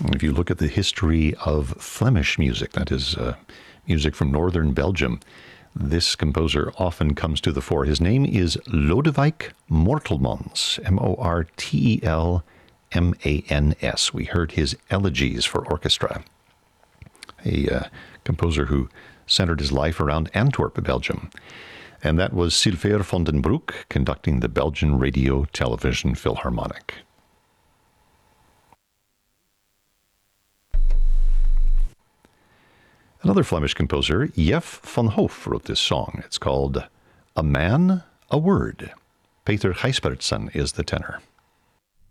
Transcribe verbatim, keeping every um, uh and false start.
If you look at the history of Flemish music, that is uh, music from northern Belgium, this composer often comes to the fore. His name is Lodewijk Mortelmans, M O R T E L M A N S. We heard his Elegies for Orchestra, a uh, composer who centered his life around Antwerp, Belgium. And that was Sylvain van den Broek conducting the Belgian Radio Television Philharmonic. Another Flemish composer, Jef van Hoof, wrote this song. It's called A Man, a Word. Peter Gijsbertsen is the tenor.